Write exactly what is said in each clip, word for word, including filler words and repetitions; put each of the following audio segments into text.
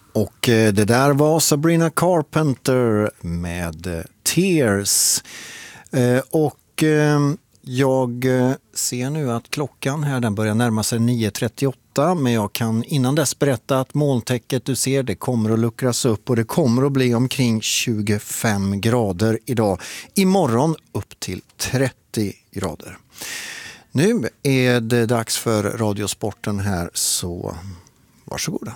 Och eh, det där var Sabrina Carpenter med eh, Tears. Eh, och eh, jag eh, ser nu att klockan här den börjar närma sig nio trettioåtta, men jag kan innan dess berätta att molntäcket du ser det kommer att luckras upp och det kommer att bli omkring tjugofem grader idag. Imorgon upp till trettio grader. Nu är det dags för Radiosporten här, så varsågoda.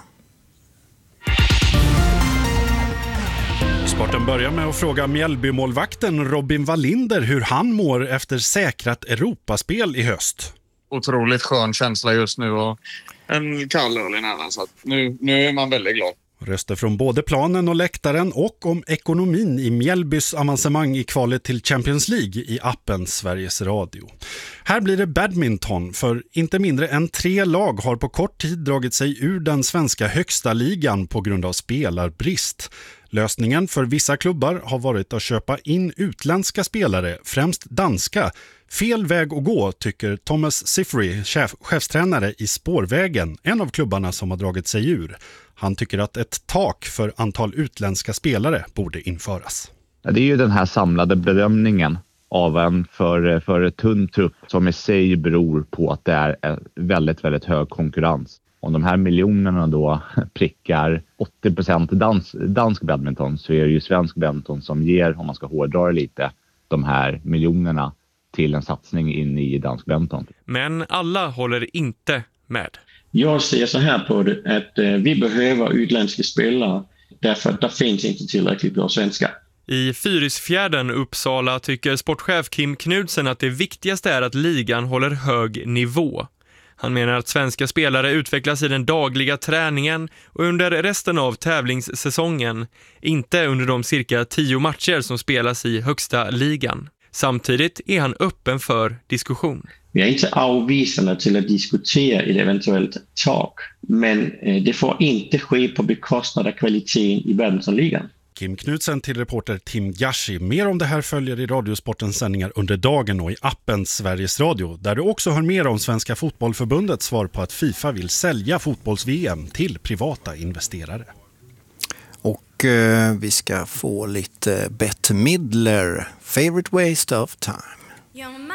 Sporten börjar med att fråga Mjällby-målvakten Robin Wallinder hur han mår efter säkrat Europaspel i höst. Otroligt skön känsla just nu och en kall öl i näran, så att nu, nu är man väldigt glad. Röster från både planen och läktaren och om ekonomin i Mjällbys avancemang i kvalet till Champions League i appen Sveriges Radio. Här blir det badminton, för inte mindre än tre lag har på kort tid dragit sig ur den svenska högsta ligan på grund av spelarbrist. Lösningen för vissa klubbar har varit att köpa in utländska spelare, främst danska. Fel väg att gå, tycker Thomas Sifri, chef, chefstränare i Spårvägen, en av klubbarna som har dragit sig ur. Han tycker att ett tak för antal utländska spelare borde införas. Det är ju den här samlade bedömningen av en för, för ett tunn trupp som i sig beror på att det är väldigt, väldigt hög konkurrens. Om de här miljonerna då prickar åttio procent dans, dansk badminton, så är det ju svensk badminton som ger, om man ska hårdra det lite, de här miljonerna till en satsning in i dansk badminton. Men alla håller inte med. Jag ser så här på det, att eh, vi behöver utländska spelare därför att det finns inte tillräckligt bra svenska. I Fyrisfjärden, Uppsala, tycker sportchef Kim Knudsen att det viktigaste är att ligan håller hög nivå. Han menar att svenska spelare utvecklas i den dagliga träningen och under resten av tävlingssäsongen, inte under de cirka tio matcher som spelas i högsta ligan. Samtidigt är han öppen för diskussion. Vi är inte avvisande till att diskutera ett eventuellt tak, men det får inte ske på bekostnad av kvaliteten i badmintonligan. Kim Knudsen till reporter Tim Gashi. Mer om det här följer i Radiosportens sändningar under dagen och i appen Sveriges Radio, där du också hör mer om Svenska fotbollförbundets svar på att FIFA vill sälja fotbolls-V M till privata investerare. Och eh, vi ska få lite Bette Midler, Favorite Waste of Time.